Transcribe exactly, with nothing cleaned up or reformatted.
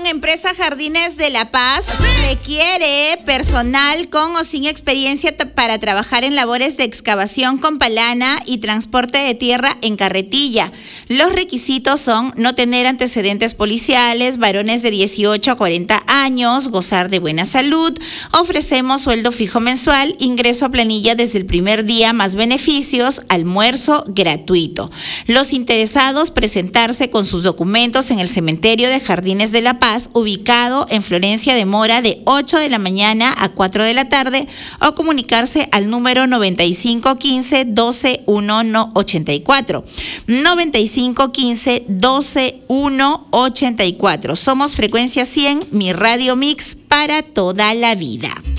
Empresa Jardines de la Paz requiere personal con o sin experiencia t- para trabajar en labores de excavación con palana y transporte de tierra en carretilla. Los requisitos son no tener antecedentes policiales, varones de dieciocho a cuarenta años, gozar de buena salud. Ofrecemos sueldo fijo mensual, ingreso a planilla desde el primer día más beneficios, almuerzo gratuito. Los interesados presentarse con sus documentos en el cementerio de Jardines de la Paz, ubicado en Florencia de Mora, de ocho de la mañana a cuatro de la tarde, o comunicarse al número noventa y cinco quince doce uno ochenta y cuatro. noventa y cinco quince doce uno ochenta y cuatro. Somos Frecuencia cien, mi radio mix para toda la vida.